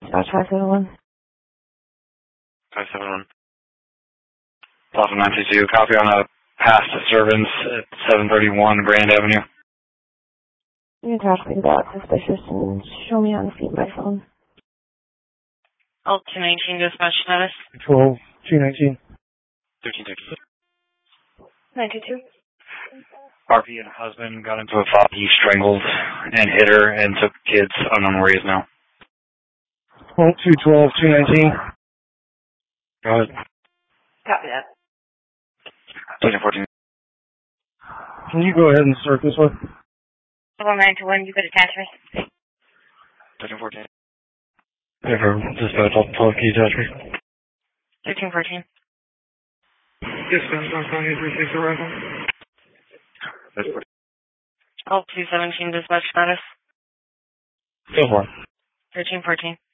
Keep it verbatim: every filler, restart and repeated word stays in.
Dispatch five seven one. five seven one. Delta nine two two, copy on a past disturbance at seven thirty-one Grand Avenue. Your traffic got suspicious and show me on the feed by phone. Oh, two nineteen dispatch status. twelve, two nineteen. thirteen thirteen. nine two two. R P and husband got into a fight. He strangled and hit her and took kids. Unknown where he is now. twelve, two twelve, two nineteen. Go ahead. Copy that. thirteen fourteen. Can you go ahead and start this one? Double nine two one, you could attach me. thirteen fourteen. Yeah, for dispatch, I'll talk to you, attach me. Thirteen fourteen. Dispatch, I'm calling you three six arrival. Oh, two seventeen dispatch status. Go for it. Thirteen fourteen.